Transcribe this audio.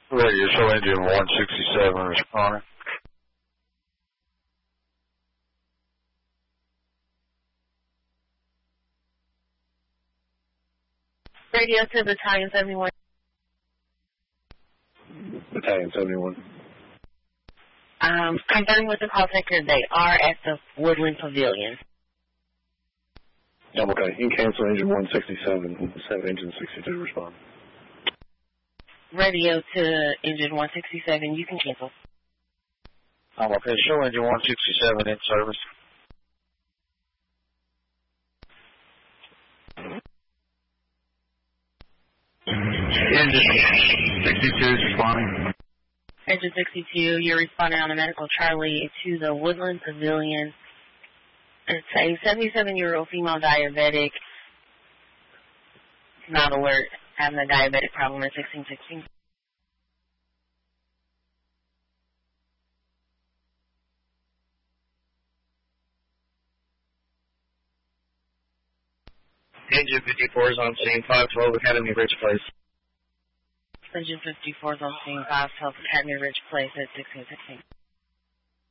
Radio show engine 167 responding. Radio to Battalion 71. Battalion 71. Confirming with the call taker, they are at the Woodland Pavilion. Okay. You can cancel engine 167. Have engine 62 respond. Radio to engine 167. You can cancel. Okay. Show engine 167 in service. Engine 62 is responding. Engine 62, you're responding on a medical Charlie to the Woodland Pavilion. It's a 77-year-old female diabetic, not alert, having a diabetic problem at 1616. Engine 54 is on scene, 512 Academy Ridge Place. Engine 54 is on scene, 512 Academy Ridge Place at 1616.